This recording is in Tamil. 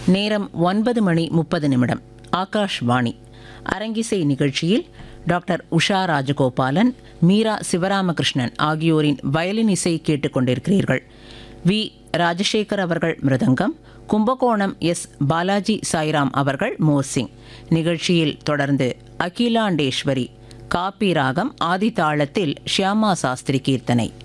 நேரம் 9:30 ஆகாஷ்வாணி. அரங்கிசை நிகழ்ச்சியில் டாக்டர் உஷா ராஜகோபாலன், மீரா சிவராமகிருஷ்ணன் ஆகியோரின் வயலின் இசை கேட்டுக்கொண்டிருக்கிறீர்கள். வி ராஜசேகர் அவர்கள் மிருதங்கம், கும்பகோணம் எஸ் பாலாஜி சாய்ராம் அவர்கள் மோர்சிங். நிகழ்ச்சியில் தொடர்ந்து அகிலாண்டேஸ்வரி காப்பி ராகம் ஆதி தாளத்தில் ஷியாமா சாஸ்திரி கீர்த்தனை.